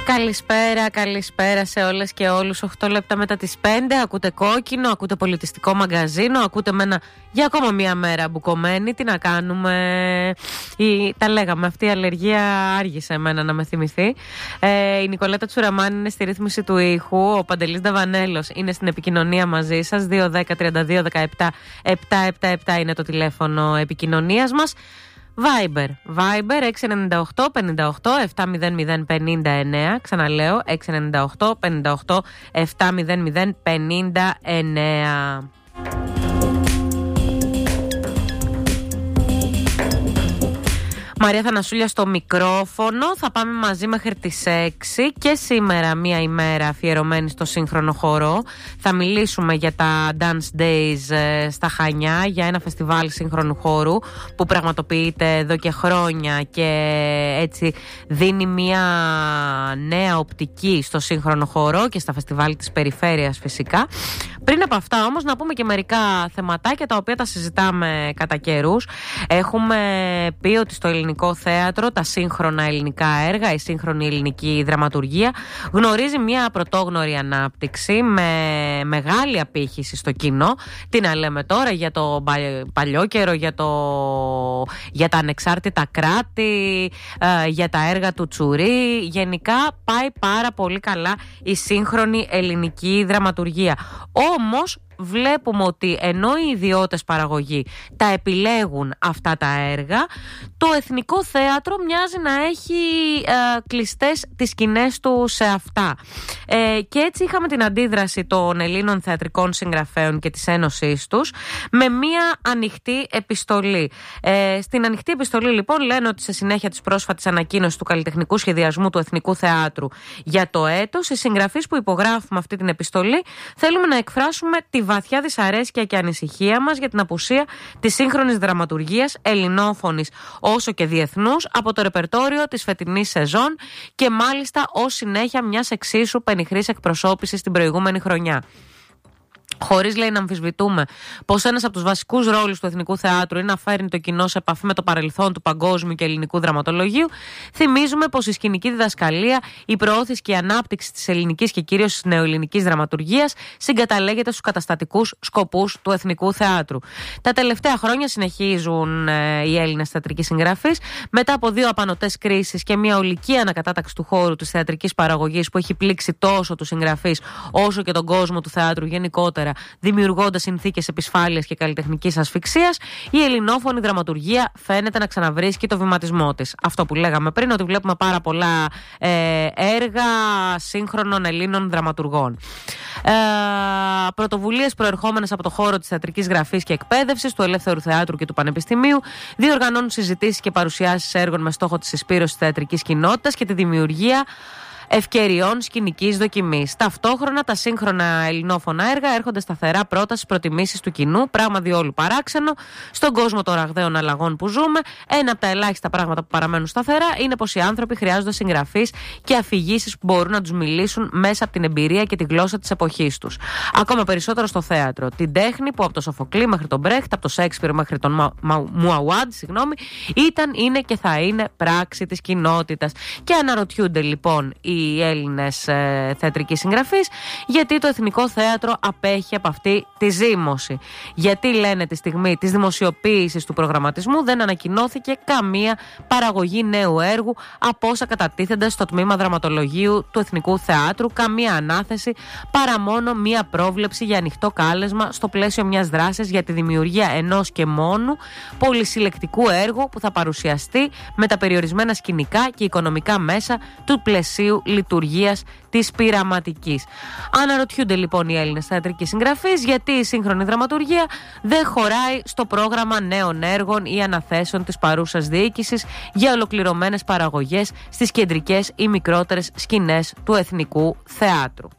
Καλησπέρα σε όλες και όλους. 8 λεπτά μετά τις 5. Ακούτε Κόκκινο, ακούτε Πολιτιστικό Μαγκαζίνο, ακούτε για ακόμα μία μέρα μπουκωμένη. Τι να κάνουμε. Τα λέγαμε, αυτή η αλλεργία άργησε εμένα να με θυμηθεί. Η Νικολέτα Τσουραμάνη είναι στη ρύθμιση του ήχου. Ο Παντελής Νταβανέλος είναι στην επικοινωνία μαζί σας. 210-32-17-777 είναι το τηλέφωνο επικοινωνίας μας. Viber 698 58 700 59. Ξαναλέω 698 58 700 59. Μαρία Θανασούλια στο μικρόφωνο. Θα πάμε μαζί μέχρι τις 6 και σήμερα μία ημέρα αφιερωμένη στο σύγχρονο χορό. Θα μιλήσουμε για τα Dance Days στα Χανιά, για ένα φεστιβάλ σύγχρονου χώρου που πραγματοποιείται εδώ και χρόνια και έτσι δίνει μία νέα οπτική στο σύγχρονο χώρο και στα φεστιβάλ της περιφέρειας φυσικά. Πριν από αυτά όμως να πούμε και μερικά θεματάκια τα οποία τα συζητάμε κατά καιρούς. Έχουμε πει ότι στο ελληνικό θέατρο τα σύγχρονα ελληνικά έργα, η σύγχρονη ελληνική δραματουργία γνωρίζει μια πρωτόγνωρη ανάπτυξη με μεγάλη απήχηση στο κοινό. Τι να λέμε τώρα για το παλιό καιρό, για τα ανεξάρτητα κράτη, για τα έργα του Τσουρί. Γενικά πάει πάρα πολύ καλά η σύγχρονη ελληνική δραματουργία. Όμως βλέπουμε ότι ενώ οι ιδιώτες παραγωγή τα επιλέγουν αυτά τα έργα, το Εθνικό Θέατρο μοιάζει να έχει κλειστές τις σκηνές του σε αυτά. Και έτσι είχαμε την αντίδραση των Ελλήνων θεατρικών συγγραφέων και της Ένωσής τους με μία ανοιχτή επιστολή. Στην ανοιχτή επιστολή λοιπόν λένε ότι σε συνέχεια της πρόσφατης ανακοίνωσης του καλλιτεχνικού σχεδιασμού του Εθνικού Θεάτρου για το έτος, οι συγγραφείς που υπογράφουμε αυτή την επιστολή θέλουμε να εκφράσουμε τη βαθιά δυσαρέσκεια και ανησυχία μας για την απουσία της σύγχρονης δραματουργίας, ελληνόφωνης όσο και διεθνούς, από το ρεπερτόριο της φετινής σεζόν και μάλιστα ως συνέχεια μιας εξίσου πενιχρής εκπροσώπησης την προηγούμενη χρονιά. Χωρίς, λέει, να αμφισβητούμε πως ένας από τους βασικούς ρόλους του Εθνικού Θεάτρου είναι να φέρνει το κοινό σε επαφή με το παρελθόν του παγκόσμιου και ελληνικού δραματολογίου, θυμίζουμε πως η σκηνική διδασκαλία, η προώθηση και η ανάπτυξη της ελληνικής και κυρίως της νεοελληνικής δραματουργίας συγκαταλέγεται στους καταστατικούς σκοπούς του Εθνικού Θεάτρου. Τα τελευταία χρόνια συνεχίζουν οι Έλληνες θεατρικοί συγγραφείς, μετά από 2 απανωτές κρίσεις και μια ολική ανακατάταξη του χώρου της θεατρικής παραγωγής που έχει πλήξει τόσο τους συγγραφείς όσο και τον κόσμο του θεάτρου γενικότερα, δημιουργώντας συνθήκες επισφάλειας και καλλιτεχνικής ασφυξίας, η ελληνόφωνη δραματουργία φαίνεται να ξαναβρίσκει το βηματισμό της. Αυτό που λέγαμε πριν, ότι βλέπουμε πάρα πολλά έργα σύγχρονων Ελλήνων δραματουργών. Πρωτοβουλίες προερχόμενες από το χώρο της θεατρικής γραφής και εκπαίδευσης, του Ελεύθερου Θεάτρου και του Πανεπιστημίου διοργανώνουν συζητήσεις και παρουσιάσεις έργων με στόχο τη συσπήρωση της θεατρικής κοινότητας και τη δημιουργία ευκαιριών σκηνικής δοκιμής. Ταυτόχρονα, τα σύγχρονα ελληνόφωνα έργα έρχονται σταθερά πρώτα στις προτιμήσεις του κοινού, πράγμα διόλου παράξενο. Στον κόσμο των ραγδαίων αλλαγών που ζούμε, ένα από τα ελάχιστα πράγματα που παραμένουν σταθερά είναι πως οι άνθρωποι χρειάζονται συγγραφείς και αφηγήσεις που μπορούν να τους μιλήσουν μέσα από την εμπειρία και τη γλώσσα της εποχής τους. Ακόμα περισσότερο στο θέατρο. Την τέχνη που από το Σοφοκλή μέχρι τον Μπρέχτ, από το Σέξπιρ μέχρι τον Μουαουάντ, ήταν, είναι και θα είναι πράξη της κοινότητας. Και αναρωτιούνται λοιπόν οι Έλληνες θεατρικοί συγγραφείς γιατί το Εθνικό Θέατρο απέχει από αυτή τη ζήμωση. Γιατί, λένε, τη στιγμή της δημοσιοποίησης του προγραμματισμού δεν ανακοινώθηκε καμία παραγωγή νέου έργου από όσα κατατίθενται στο τμήμα δραματολογίου του Εθνικού Θεάτρου, καμία ανάθεση, παρά μόνο μία πρόβλεψη για ανοιχτό κάλεσμα στο πλαίσιο μιας δράσης για τη δημιουργία ενός και μόνου πολυσυλλεκτικού έργου που θα παρουσιαστεί με τα περιορισμένα σκηνικά και οικονομικά μέσα του πλαισίου λειτουργίας της πειραματικής. Αναρωτιούνται λοιπόν οι Έλληνες θεατρικοί συγγραφείς γιατί η σύγχρονη δραματουργία δεν χωράει στο πρόγραμμα νέων έργων ή αναθέσεων της παρούσας διοίκησης για ολοκληρωμένες παραγωγές στις κεντρικές ή μικρότερες σκηνές του Εθνικού Θεάτρου.